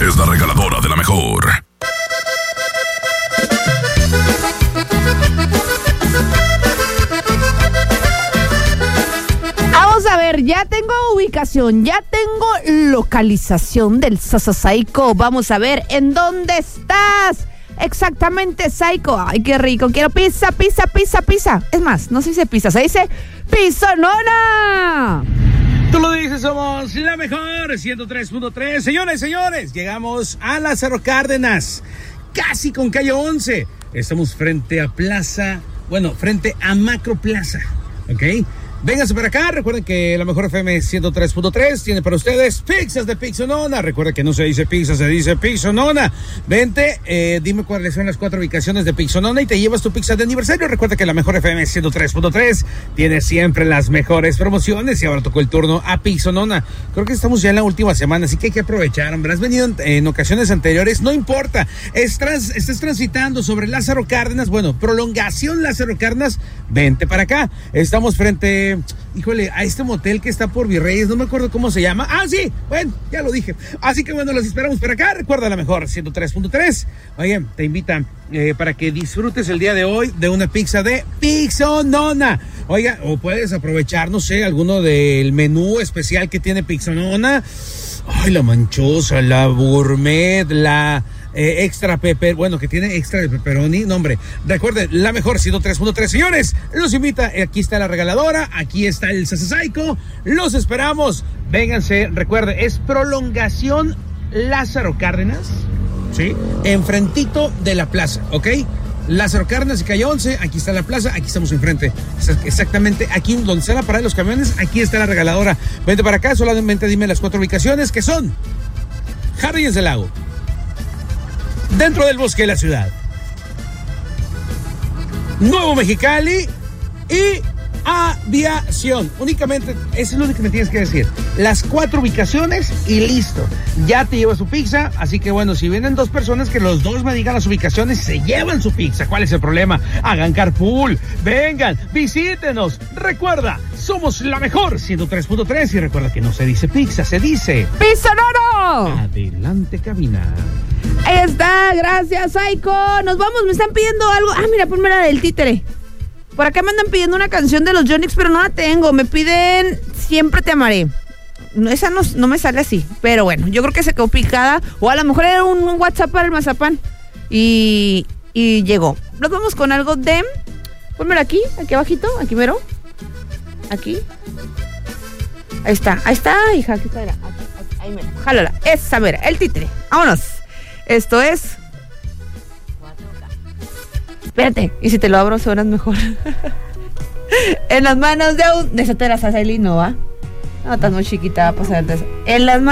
es la regaladora de la mejor. Vamos a ver, ya tengo ubicación, ya tengo localización del Psycho. Vamos a ver, ¿en dónde estás? Exactamente, Psycho. Ay, qué rico, quiero pizza. Es más, no se dice pizza, se dice Pizzonona. Tú lo dices, somos la mejor 103.3. Señores, llegamos a Lázaro Cárdenas, casi con calle 11. Estamos frente a frente a Macro Plaza, ¿ok? Vénganse para acá, recuerden que la mejor FM 103.3 tiene para ustedes pizzas de Pizzonona. Recuerden que no se dice pizza, se dice Pizzonona. Vente, dime cuáles son las 4 ubicaciones de Pizzonona y te llevas tu pizza de aniversario. Recuerda que la mejor FM 103.3 tiene siempre las mejores promociones y ahora tocó el turno a Pizzonona. Creo que estamos ya en la última semana, así que hay que aprovechar, hombre. Has venido en ocasiones anteriores, no importa. Estés transitando sobre Lázaro Cárdenas, prolongación Lázaro Cárdenas, vente para acá. Estamos frente a este motel que está por Virreyes, no me acuerdo cómo se llama. Ah, sí, bueno, ya lo dije. Así que los esperamos por acá. Recuerda la mejor 103.3. Oye, te invitan para que disfrutes el día de hoy de una pizza de Pizzonona. Oiga, o puedes aprovechar, no sé, alguno del menú especial que tiene Pizzonona. Ay, la manchosa, la gourmet, la extra pepper, que tiene extra de pepperoni. No, hombre, recuerden, la mejor 103.3. Señores, los invita, aquí está la regaladora, aquí está el Psycho, los esperamos, vénganse. Recuerden, es prolongación Lázaro Cárdenas, ¿sí? Enfrentito de la plaza, ¿ok? Lázaro Cárdenas y calle 11, aquí está la plaza, aquí estamos enfrente, exactamente aquí donde está la parada de los camiones, aquí está la regaladora. Vente para acá, solamente dime las 4 ubicaciones, que son Jardines del Lago, dentro del bosque de la ciudad, Nuevo Mexicali y Aviación. Únicamente, eso es lo que me tienes que decir. Las 4 ubicaciones y listo. Ya te llevas su pizza. Así que si vienen 2 personas, que los 2 me digan las ubicaciones y se llevan su pizza. ¿Cuál es el problema? Hagan carpool. Vengan, visítenos. Recuerda, somos la mejor 103.3. Y recuerda que no se dice pizza, se dice Pizzonoro. Adelante, cabina. Ahí está, gracias, Psycho. Nos vamos, me están pidiendo algo. Ah, mira, ponme la del títere. Por acá me andan pidiendo una canción de los Yonix, pero no la tengo. Me piden Siempre te amaré. No, esa no me sale así. Pero bueno, yo creo que se quedó picada. O a lo mejor era un WhatsApp para el mazapán. Y llegó. Nos vamos con algo de... Pónmelo aquí abajito, aquí mero. Aquí. Ahí está, hija. Aquí está, ahí mero. Jálala. Esa, mira, el títere. Vámonos. Esto es... Espérate, y si te lo abro suenas mejor. En las manos de un... Desate la salsa y no va. No, estás muy chiquita para pasar de eso. En las manos